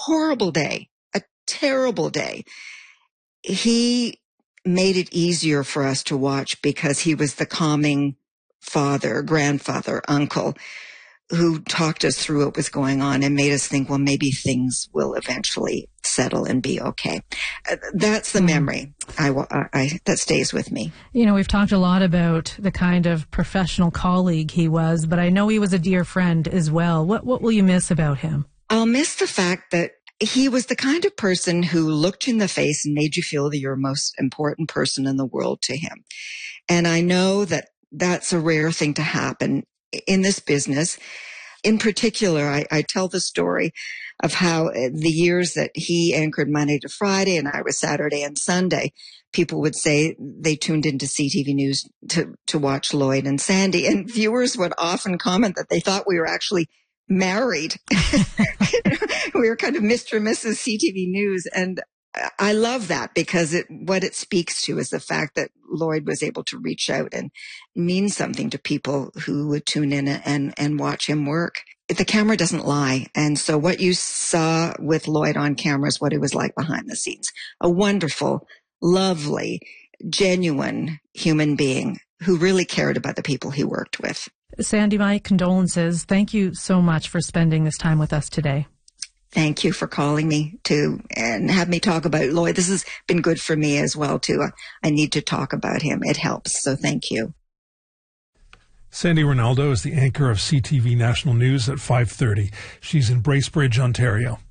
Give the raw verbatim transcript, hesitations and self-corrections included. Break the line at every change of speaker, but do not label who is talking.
horrible day, a terrible day, he made it easier for us to watch because he was the calming father, grandfather, uncle who talked us through what was going on and made us think, well, maybe things will eventually settle and be okay. Uh, that's the mm. memory I, I, I, that stays with me.
You know, we've talked a lot about the kind of professional colleague he was, but I know he was a dear friend as well. What, what will you miss about him?
I'll miss the fact that he was the kind of person who looked you in the face and made you feel that you're the most important person in the world to him. And I know that that's a rare thing to happen in this business. In particular, I, I tell the story of how the years that he anchored Monday to Friday and I was Saturday and Sunday, people would say they tuned into C T V News to, to watch Lloyd and Sandy. And viewers would often comment that they thought we were actually married. We were kind of Mister and Missus C T V News. And I love that because it, what it speaks to is the fact that Lloyd was able to reach out and mean something to people who would tune in and, and watch him work. The camera doesn't lie. And so what you saw with Lloyd on camera is what it was like behind the scenes. A wonderful, lovely, genuine human being who really cared about the people he worked with.
Sandy, my condolences. Thank you so much for spending this time with us today.
Thank you for calling me to and have me talk about Lloyd. This has been good for me as well, too. I need to talk about him. It helps. So thank you.
Sandy Ronaldo is the anchor of C T V National News at five thirty. She's in Bracebridge, Ontario.